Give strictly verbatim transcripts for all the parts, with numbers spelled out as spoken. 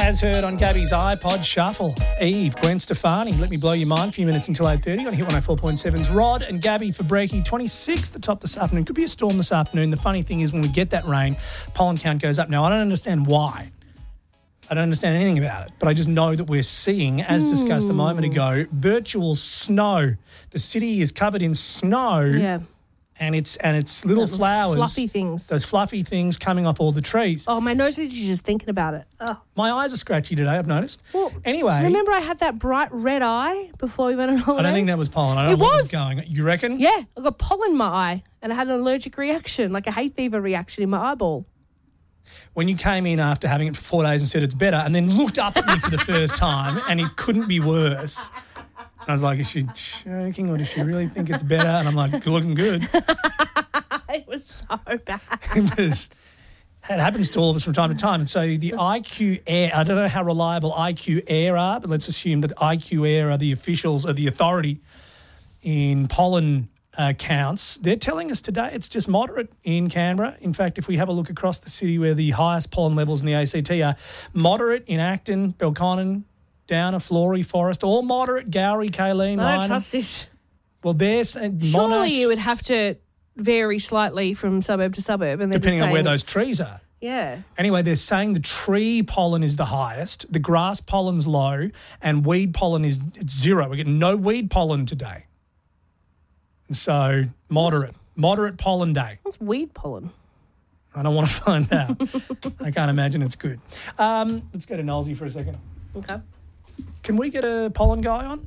As heard on Gabby's iPod Shuffle. Eve, Gwen Stefani, Let Me Blow Your Mind. A few minutes until eight thirty on Hit one oh four point seven's Rod and Gabby for Breaky. twenty-six the top this afternoon. Could be a storm this afternoon. The funny thing is when we get that rain, pollen count goes up. Now, I don't understand why. I don't understand anything about it, but I just know that we're seeing, as discussed a moment ago, virtual snow. The city is covered in snow. Yeah. And it's and it's little Those flowers. fluffy things. Those fluffy things coming off all the trees. Oh, my nose is just thinking about it. Oh. My eyes are scratchy today, I've noticed. Well, anyway. Remember I had that bright red eye before we went on holidays? I don't think that was pollen. I don't it know what was. was going. You reckon? Yeah, I got pollen in my eye and I had an allergic reaction, like a hay fever reaction in my eyeball. When you came in after having it for four days and said it's better and then looked up at me for the first time and it couldn't be worse. I was like, is she joking or does she really think it's better? And I'm like, you're looking good. It was so bad. It was, it happens to all of us from time to time. And so the I Q Air, I don't know how reliable I Q Air are, but let's assume that I Q Air are the officials, are the authority in pollen uh, counts. They're telling us today it's just moderate in Canberra. In fact, if we have a look across the city where the highest pollen levels in the A C T are, moderate in Acton, Belconnen, Downer, Flory, Forest, all moderate, Gowrie, Kaleen, I don't Lyneham. trust this. Well, there's Surely Monash, you would have to vary slightly from suburb to suburb. And depending on where those it's, trees are. Yeah. Anyway, they're saying the tree pollen is the highest, the grass pollen's low, and weed pollen is it's zero. We're getting no weed pollen today. And so moderate, What's, moderate pollen day. What's weed pollen? I don't want to find out. I can't imagine it's good. Um, let's go to Nolsey for a second. Okay. Can we get a pollen guy on?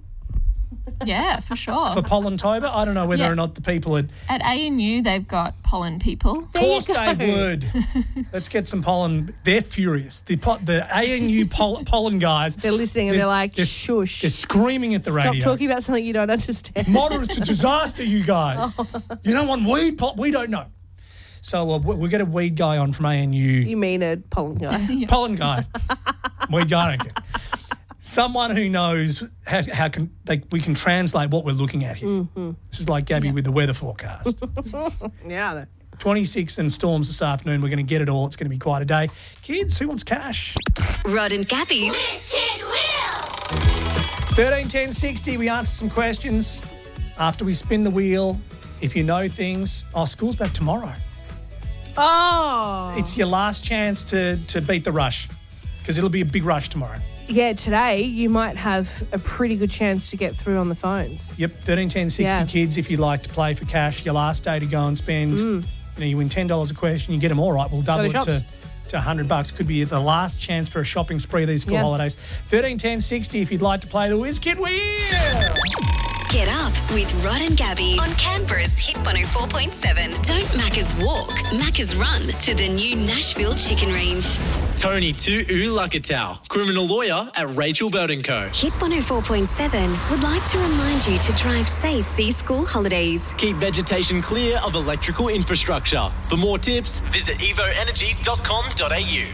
Yeah, for sure. For Pollentober? I don't know whether Yeah. or not the people at... At A N U, they've got pollen people. Of course they would. Let's get some pollen. They're furious. The po- the A N U poll- pollen guys... They're listening and they're, they're like, they're, shush. They're screaming at the Stop radio. Stop talking about something you don't understand. Moderate to disaster, you guys. You don't want weed pollen? We don't know. So uh, we'll get a weed guy on from A N U. You mean a pollen guy. Yeah. Pollen guy. Weed guy, I don't care. Someone who knows how, how can they, we can translate what we're looking at here. Mm-hmm. This is like Gabby yeah. with the weather forecast. Yeah, I know. twenty-six and storms this afternoon. We're going to get it all. It's going to be quite a day. Kids, who wants cash? Rod and Gabby's thirteen ten sixty. We answer some questions after we spin the wheel. If you know things, oh, school's back tomorrow. Oh. It's your last chance to, to beat the rush because it'll be a big rush tomorrow. Yeah, today you might have a pretty good chance to get through on the phones. Yep, thirteen ten sixty Yeah. kids, if you'd like to play for cash, your last day to go and spend. Mm. You know, you win ten dollars a question, you get them all right. We'll double it Go to to, to one hundred bucks. Could be the last chance for a shopping spree these school Yeah. holidays. thirteen ten sixty if you'd like to play the Whiz Kid Wheel. Get up with Rod and Gabby on Canberra's Hit one oh four point seven. Don't Macca's walk, Macca's run to the new Nashville Chicken Range. Tony Tu'u Lakatau, criminal lawyer at Rachel Bird and Co. Hit one oh four point seven would like to remind you to drive safe these school holidays. Keep vegetation clear of electrical infrastructure. For more tips, visit evo energy dot com dot a u.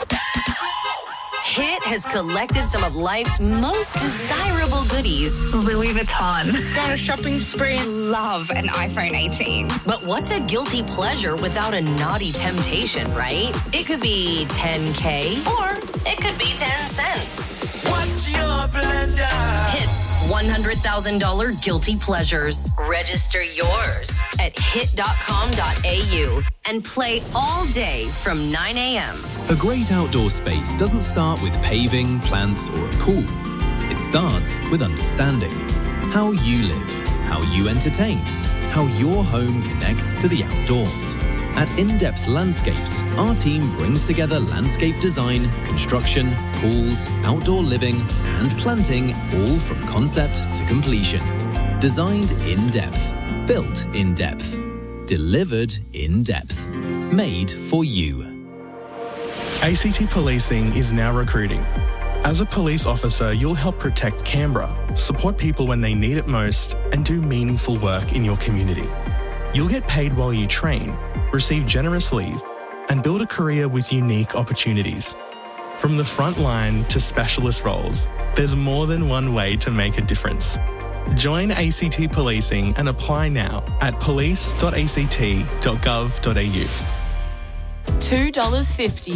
Hit has collected some of life's most desirable goodies. Louis Vuitton. Go on a shopping spree and love an iPhone eighteen. But what's a guilty pleasure without a naughty temptation, right? It could be ten K or it could be ten cents. What's your pleasure? Hit's one hundred thousand dollars Guilty Pleasures. Register yours at hit dot com dot a u and play all day from nine a.m. A great outdoor space doesn't start with paving, plants, or a pool. It starts with understanding how you live, how you entertain, how your home connects to the outdoors. At In-Depth Landscapes, our team brings together landscape design, construction, pools, outdoor living, and planting, all from concept to completion. Designed in depth, built in depth, delivered in depth, made for you. A C T Policing is now recruiting. As a police officer, you'll help protect Canberra, support people when they need it most, and do meaningful work in your community. You'll get paid while you train, receive generous leave, and build a career with unique opportunities. From the front line to specialist roles, there's more than one way to make a difference. Join A C T Policing and apply now at police dot a c t dot gov dot a u. two dollars fifty.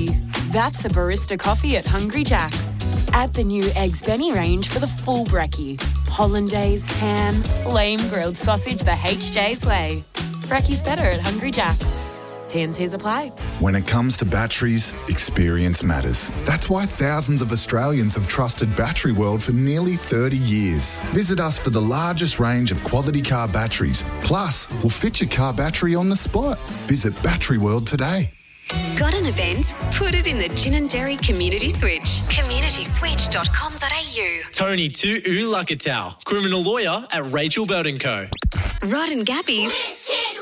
That's a barista coffee at Hungry Jack's. Add the new Eggs Benny range for the full brekkie. Hollandaise, ham, flame-grilled sausage the H J's way. Brekkie's better at Hungry Jack's. T and C's apply. When it comes to batteries, experience matters. That's why thousands of Australians have trusted Battery World for nearly thirty years. Visit us for the largest range of quality car batteries. Plus, we'll fit your car battery on the spot. Visit Battery World today. Got an event? Put it in the Ginninderry Community Switch. community switch dot com dot a u. Tony Tu U Lakatau, criminal lawyer at Rachel Belt and Co. Rod and Gabby's